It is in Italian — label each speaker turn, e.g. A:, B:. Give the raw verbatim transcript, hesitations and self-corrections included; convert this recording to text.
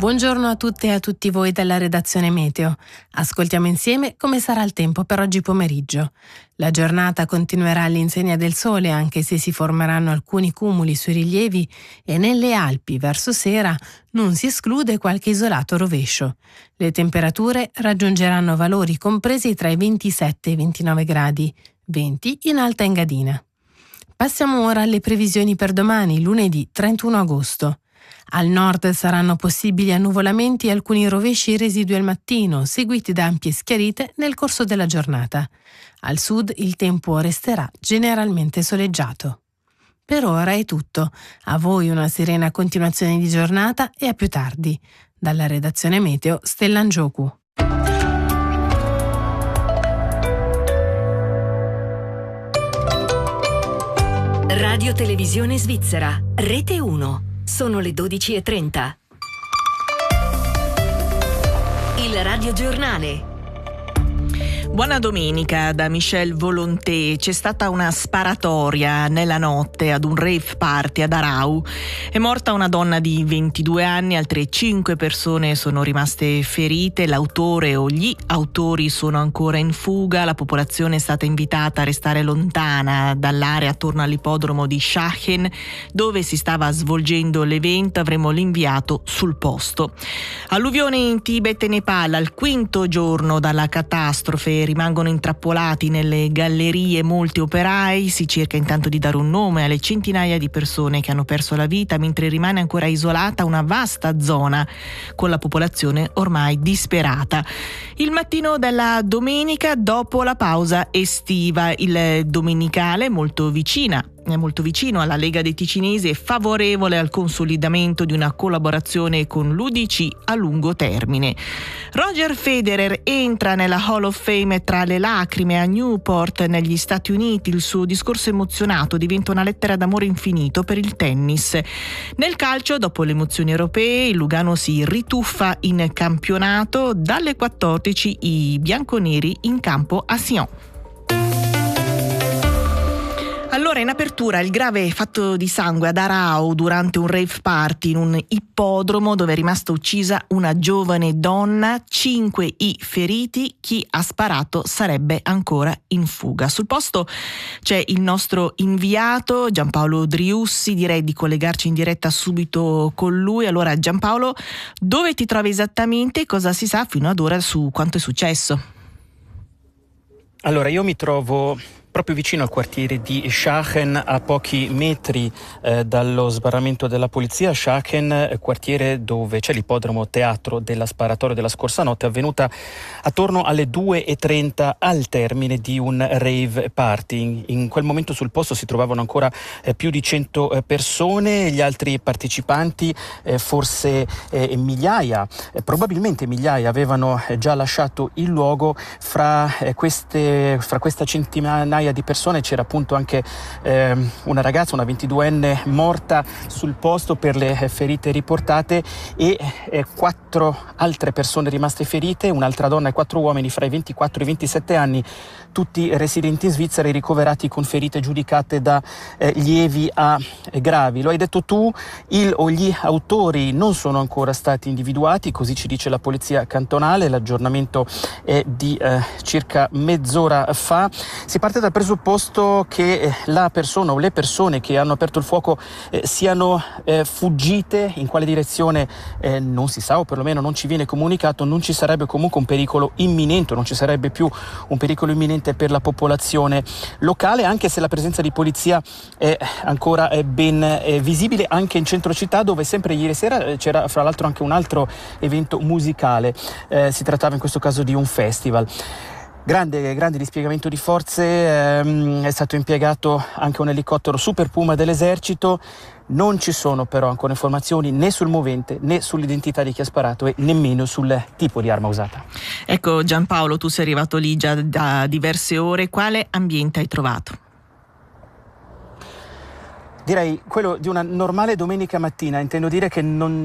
A: Buongiorno a tutte e a tutti voi dalla redazione Meteo. Ascoltiamo insieme come sarà il tempo per oggi pomeriggio. La giornata continuerà all'insegna del sole, anche se si formeranno alcuni cumuli sui rilievi e nelle Alpi verso sera non si esclude qualche isolato rovescio. Le temperature raggiungeranno valori compresi tra i ventisette e i ventinove gradi, venti in Alta Engadina. Passiamo ora alle previsioni per domani, lunedì trentuno agosto. Al nord saranno possibili annuvolamenti e alcuni rovesci residui al mattino, seguiti da ampie schiarite nel corso della giornata. Al sud il tempo resterà generalmente soleggiato. Per ora è tutto. A voi una serena continuazione di giornata e a più tardi. Dalla redazione Meteo, Stellan Giocu.
B: Radio Televisione Svizzera, Rete uno. Sono le dodici e trenta. Il radiogiornale.
C: Buona domenica da Michel Volonté. C'è stata una sparatoria nella notte ad un rave party ad Arau. È morta una donna di ventidue anni, altre cinque persone sono rimaste ferite. L'autore o gli autori sono ancora in fuga. La popolazione è stata invitata a restare lontana dall'area attorno all'ippodromo di Schachen, dove si stava svolgendo l'evento. Avremo l'inviato sul posto. Alluvione in Tibet e Nepal, al quinto giorno dalla catastrofe. Rimangono intrappolati nelle gallerie molti operai. Si cerca intanto di dare un nome alle centinaia di persone che hanno perso la vita, mentre rimane ancora isolata una vasta zona con la popolazione ormai disperata. Il mattino della domenica dopo la pausa estiva, il domenicale molto vicina è molto vicino alla Lega dei Ticinesi e favorevole al consolidamento di una collaborazione con l'U D C a lungo termine. Roger Federer entra nella Hall of Fame tra le lacrime a Newport negli Stati Uniti. Il suo discorso emozionato diventa una lettera d'amore infinito per il tennis. Nel calcio, dopo le emozioni europee, il Lugano si rituffa in campionato. Dalle quattordici i bianconeri in campo a Sion. Allora, in apertura, il grave fatto di sangue ad Arau durante un rave party in un ippodromo dove è rimasta uccisa una giovane donna, cinque i feriti, chi ha sparato sarebbe ancora in fuga. Sul posto c'è il nostro inviato Giampaolo Driussi, direi di collegarci in diretta subito con lui. Allora Giampaolo, dove ti trovi esattamente e cosa si sa fino ad ora su quanto è successo?
D: Allora, io mi trovo proprio vicino al quartiere di Schachen, a pochi metri eh, dallo sbarramento della polizia. Schachen, eh, quartiere dove c'è l'ippodromo teatro della sparatoria della scorsa notte, avvenuta attorno alle due e trenta al termine di un rave party. In, in quel momento sul posto si trovavano ancora eh, più di cento eh, persone, gli altri partecipanti, eh, forse eh, migliaia, eh, probabilmente migliaia, avevano eh, già lasciato il luogo. Fra, eh, queste, fra questa centinaia di persone c'era appunto anche eh, una ragazza, una ventiduenne, morta sul posto per le eh, ferite riportate e eh, quattro altre persone rimaste ferite, un'altra donna e quattro uomini fra i ventiquattro e i ventisette anni, tutti residenti in Svizzera e ricoverati con ferite giudicate da eh, lievi a eh, gravi. Lo hai detto tu, il o gli autori non sono ancora stati individuati, così ci dice la polizia cantonale. L'aggiornamento è di eh, circa mezz'ora fa. Si parte dal presupposto che eh, la persona o le persone che hanno aperto il fuoco eh, siano eh, fuggite. In quale direzione eh, non si sa, o perlomeno non ci viene comunicato. Non ci sarebbe comunque un pericolo imminente, non ci sarebbe più un pericolo imminente per la popolazione locale, anche se la presenza di polizia è ancora eh, ben eh, visibile anche in centro città, dove sempre ieri sera eh, c'era fra l'altro anche un altro evento musicale. Eh, si trattava in questo caso di un festival. Grande, grande dispiegamento di forze, ehm, è stato impiegato anche un elicottero Super Puma dell'esercito. Non ci sono però ancora informazioni né sul movente né sull'identità di chi ha sparato e nemmeno sul tipo di arma usata.
C: Ecco Giampaolo, tu sei arrivato lì già da diverse ore, quale ambiente hai trovato?
D: Direi quello di una normale domenica mattina, intendo dire che non